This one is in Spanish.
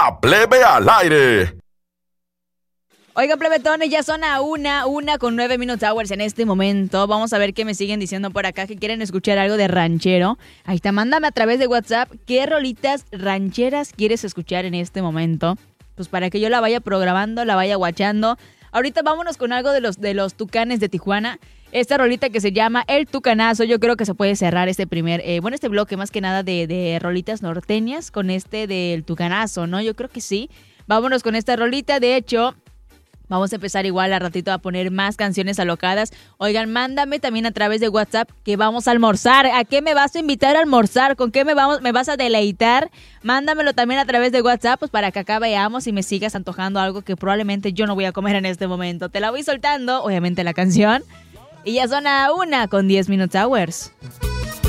La Plebe al aire. Oiga, plebetones, ya son a una con 9 minutes hours en este momento. Vamos a ver qué me siguen diciendo por acá, que quieren escuchar algo de ranchero. Ahí está, mándame a través de WhatsApp qué rolitas rancheras quieres escuchar en este momento. Pues para que yo la vaya programando, la vaya guachando. Ahorita vámonos con algo de los Tucanes de Tijuana. Esta rolita que se llama El Tucanazo. Yo creo que se puede cerrar este este bloque más que nada de rolitas norteñas con este del Tucanazo, ¿no? Yo creo que sí. Vámonos con esta rolita. De hecho, vamos a empezar igual a ratito a poner más canciones alocadas. Oigan, mándame también a través de WhatsApp que vamos a almorzar. ¿A qué me vas a invitar a almorzar? ¿Con qué me vas a deleitar? Mándamelo también a través de WhatsApp, pues para que acá veamos y me sigas antojando algo que probablemente yo no voy a comer en este momento. Te la voy soltando, obviamente la canción. Y ya son a 1 con 10 minutes hours.